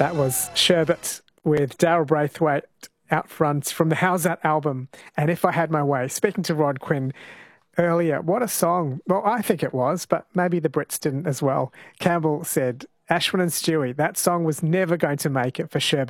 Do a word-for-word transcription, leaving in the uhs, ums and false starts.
That was Sherbet with Daryl Braithwaite out front from the How's That album, and If I Had My Way. Speaking to Rod Quinn earlier, what a song. Well, I think it was, but maybe the Brits didn't as well. Campbell said, Ashwin and Stewie, that song was never going to make it for Sherbet.